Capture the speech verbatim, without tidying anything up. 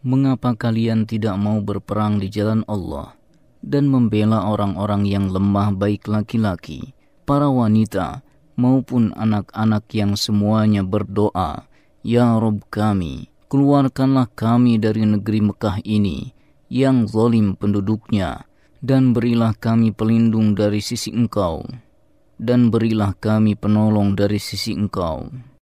mengapa kalian tidak mau berperang di jalan Allah dan membela orang-orang yang lemah, baik laki-laki, para wanita, maupun anak-anak yang semuanya berdoa, Ya Rabb kami, keluarkanlah kami dari negeri Mekah ini yang zalim penduduknya, dan berilah kami pelindung dari sisi Engkau, dan berilah kami penolong dari sisi Engkau.